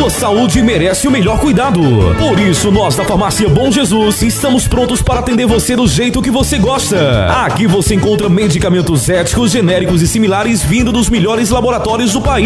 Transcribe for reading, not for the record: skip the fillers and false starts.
Sua saúde merece o melhor cuidado. Por isso, nós da Farmácia Bom Jesus estamos prontos para atender você do jeito que você gosta. Aqui você encontra medicamentos éticos, genéricos e similares vindo dos melhores laboratórios do país.